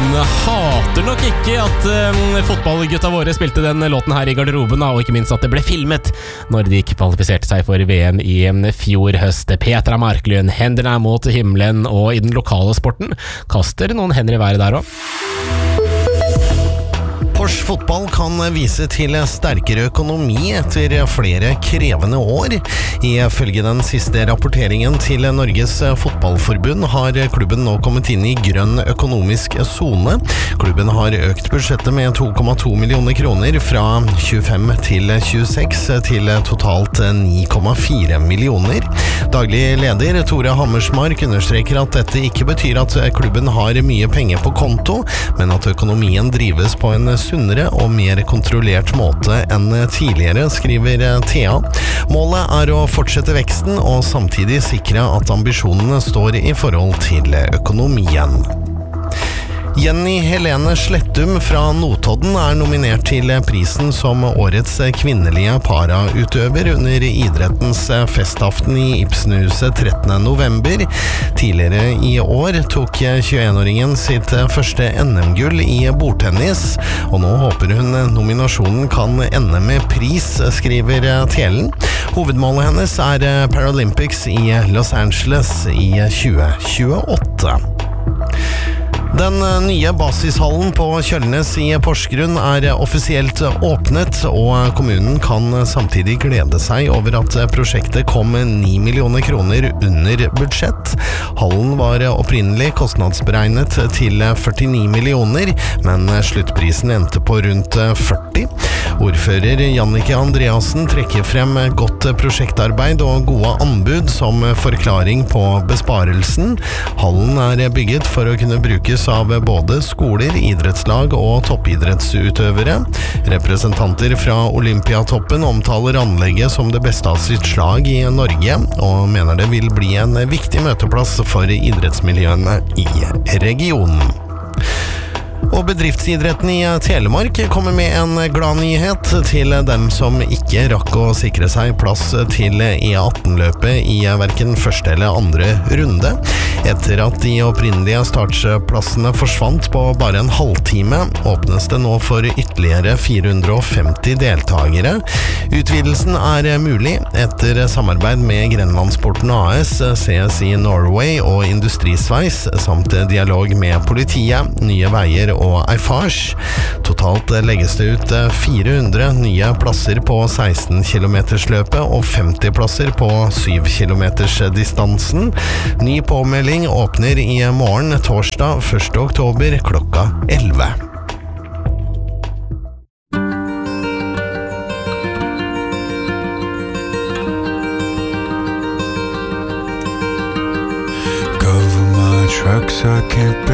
Hun hater nok ikke at fotballgutta våre spilte den låten her i garderoben, og ikke minst at det ble filmet når de kvalifiserte seg for VM i fjor høst. Petra Marklund, hendene mot himmelen, og i den lokale sporten kaster noen hender i været der også. Porsche fotball kan vise til sterkere økonomi etter flere krevende år. Ifølge den siste rapporteringen til Norges fotballforbund har klubben nå kommet inn i grønn økonomisk zone. Klubben har økt budsjettet med 2,2 millioner kroner fra 25 til 26 til totalt 9,4 millioner. Daglig leder Tore Hammersmark understreker at dette ikke betyr at klubben har mye penger på konto, men at økonomien drives på en sunnere og mer kontrollert måte enn tidligere, skriver Thea. Målet er å fortsette veksten og samtidig sikre at ambisjonene står i forhold til økonomien. Jenny Helene Slettum fra Notodden er nominert til prisen som årets kvinnelige parautøver under idrettens festaften i Ibsenhuset 13. november. Tidligere i år tok 21-åringen sitt første NM-gull i bordtennis, og nå håper hun nominasjonen kan ende med pris, skriver Telen. Hovedmålet hennes er Paralympics i Los Angeles i 2028. Den nye basishallen på Kjølnes i Porsgrunn er offisielt åpnet, og kommunen kan samtidig glede seg over at prosjektet kom 9 millioner kroner under budsjett. Hallen var opprinnelig kostnadsberegnet til 49 millioner, men sluttprisen endte på rundt 40. Ordfører Jannike Andreasen trekker frem godt prosjektarbeid og gode anbud som forklaring på besparelsen. Hallen er bygget for å kunne brukes av både skoler, idrettslag og toppidrettsutøvere. Representanter fra Olympiatoppen omtaler anlegget som det beste av sitt slag i Norge, og mener det vil bli en viktig møteplass for idrettsmiljøene i regionen. Og bedriftsidretten i Telemark kommer med en glad nyhet til dem som ikke rakk å sikre seg plass til E18-løpet i hverken første eller andre runde. Etter at de opprinnelige startplassene forsvant på bare en halvtime, åpnes det nå for ytterligere 450 deltagere. Utvidelsen er mulig etter samarbeid med Grenlandsporten AS, CSI Norway og Industrisveis, samt dialog med politiet, Nye Veier og Eiffage. Totalt legges det ut 400 nye plasser på 16 km-løpet og 50 plasser på 7 km-distansen. Ny påmelding åpner i morgen, torsdag 1. oktober klokka 11. Cover my tracks, I can't